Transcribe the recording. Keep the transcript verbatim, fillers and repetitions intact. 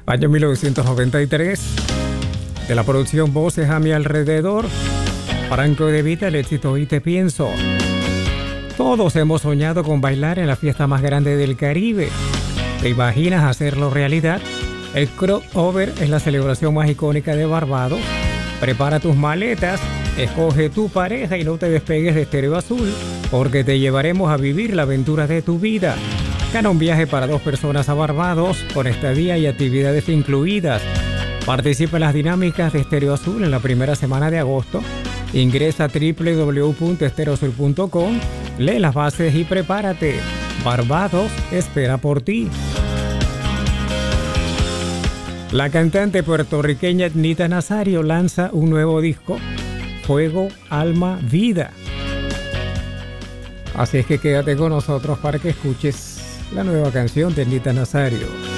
Año mil novecientos noventa y tres. De la producción Voces a mi alrededor. Franco De Vita, el éxito Y te pienso. Todos hemos soñado con bailar en la fiesta más grande del Caribe. ¿Te imaginas hacerlo realidad? El crossover es la celebración más icónica de Barbados. Prepara tus maletas, escoge tu pareja y no te despegues de Estéreo Azul, porque te llevaremos a vivir la aventura de tu vida. Gana un viaje para dos personas a Barbados con estadía y actividades incluidas. Participa en las dinámicas de Estéreo Azul en la primera semana de agosto. Ingresa a doble u doble u doble u punto estéreo azul punto com, lee las bases y prepárate. Barbados espera por ti. La cantante puertorriqueña Nita Nazario lanza un nuevo disco, Fuego, Alma, Vida. Así es que quédate con nosotros para que escuches la nueva canción de Nita Nazario.